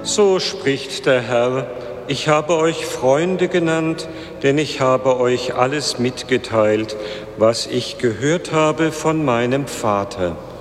So spricht der Herr: Ich habe euch Freunde genannt, denn ich habe euch alles mitgeteilt, was ich gehört habe von meinem Vater.